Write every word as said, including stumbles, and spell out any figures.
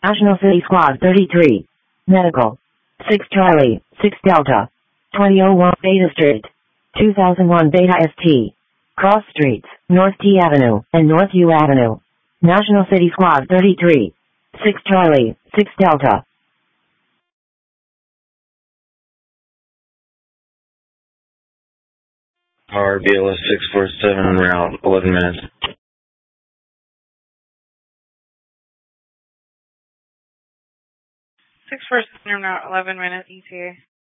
National City Squad thirty-three. Medical. six Charlie, six Delta. twenty oh one Beta Street. two thousand one Beta S T. Cross Streets, North T Avenue, and North U Avenue. National City Squad thirty-three. six Charlie, six Delta. Power B L S six four seven route, eleven minutes. six four seven route, eleven minutes E T A.